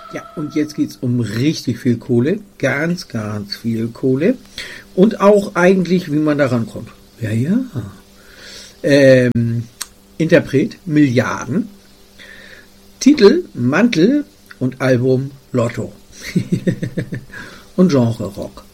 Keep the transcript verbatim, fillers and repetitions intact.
Ja, und jetzt geht's um richtig viel Kohle, ganz, ganz viel Kohle und auch eigentlich, wie man da rankommt. Ja, ja. Ähm, Interpret Milliarden, Titel Mantel und Album Lotto und Genre Rock.